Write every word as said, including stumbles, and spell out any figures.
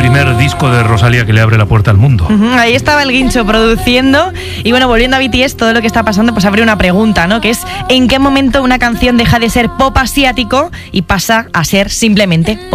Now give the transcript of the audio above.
primer disco de Rosalía que le abre la puerta al mundo. Uh-huh, ahí estaba el Guincho produciendo. Y bueno, volviendo a B T S, todo lo que está pasando, pues abre una pregunta, ¿no? Que es, ¿en qué momento una canción deja de ser pop asiático y pasa a ser simplemente pop?